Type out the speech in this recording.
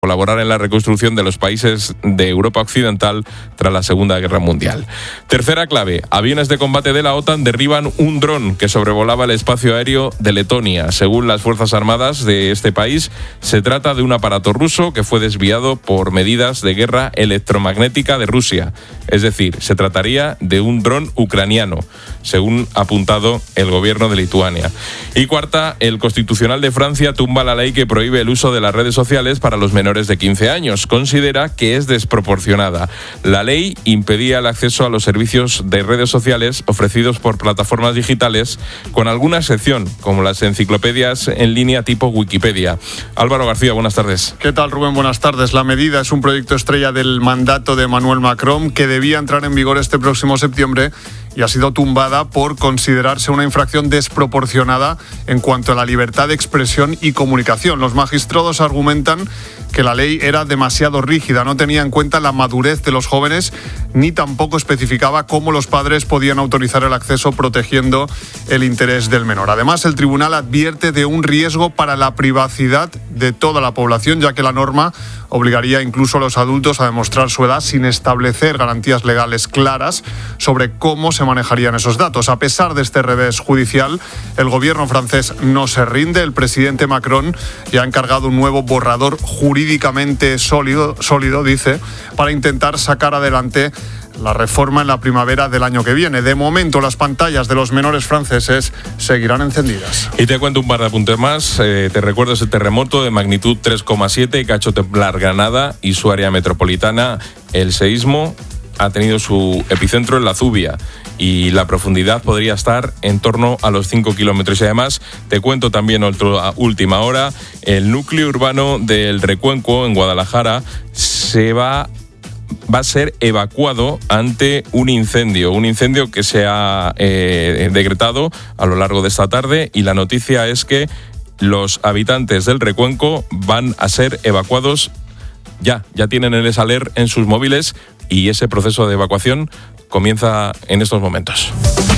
colaborar en la reconstrucción de los países de Europa Occidental tras la Segunda Guerra Mundial. Tercera clave, aviones de combate de la OTAN derriban un dron que sobrevolaba el espacio aéreo de Letonia. Según las Fuerzas Armadas de este país, se trata de un aparato ruso que fue desviado por medidas de guerra electromagnética de Rusia. Es decir, se trataría de un dron ucraniano, según ha apuntado el gobierno de Lituania. Y cuarta, el Constitucional de Francia tumba la ley que prohíbe el uso de las redes sociales para los menores de 15 años. Considera que es desproporcionada. La ley impedía el acceso a los servicios de redes sociales ofrecidos por plataformas digitales, con alguna excepción, como las enciclopedias en línea tipo Wikipedia. Álvaro García, buenas tardes. ¿Qué tal, Rubén? Buenas tardes. La medida es un proyecto estrella del mandato de Emmanuel Macron que debía entrar en vigor este próximo septiembre y ha sido tumbada por considerarse una infracción desproporcionada en cuanto a la libertad de expresión y comunicación. Los magistrados argumentan que la ley era demasiado rígida, no tenía en cuenta la madurez de los jóvenes ni tampoco especificaba cómo los padres podían autorizar el acceso protegiendo el interés del menor. Además, el tribunal advierte de un riesgo para la privacidad de toda la población, ya que la norma obligaría incluso a los adultos a demostrar su edad sin establecer garantías legales claras sobre cómo se manejarían esos datos. A pesar de este revés judicial, el gobierno francés no se rinde. El presidente Macron ya ha encargado un nuevo borrador jurídicamente sólido, dice, para intentar sacar adelante la reforma en la primavera del año que viene. De momento, las pantallas de los menores franceses seguirán encendidas. Y te cuento un par de apuntes más. Te recuerdo ese terremoto de magnitud 3,7 que ha hecho temblar Granada y su área metropolitana. El seísmo ha tenido su epicentro en la Zubia y la profundidad podría estar en torno a los 5 kilómetros. Y además, te cuento también a última hora, el núcleo urbano del Recuenco, en Guadalajara, va a ser evacuado ante un incendio que se ha decretado a lo largo de esta tarde, y la noticia es que los habitantes del Recuenco van a ser evacuados ya tienen el Saler en sus móviles y ese proceso de evacuación comienza en estos momentos.